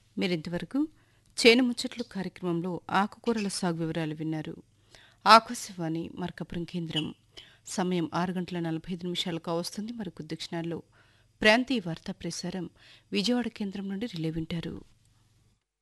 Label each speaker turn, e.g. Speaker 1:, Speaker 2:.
Speaker 1: మీరింతవరకు చేను ముచ్చట్లు కార్యక్రమంలో ఆకుకూరల సాగు వివరాలు విన్నారు. ఆకాశవాణి మార్కాపురం కేంద్రం. సమయం 6:45 కావస్తుంది. మరికొద్ది క్షణాల్లో ప్రాంతీయ వార్తా ప్రసారం విజయవాడ కేంద్రం నుండి రిలే వింటారు.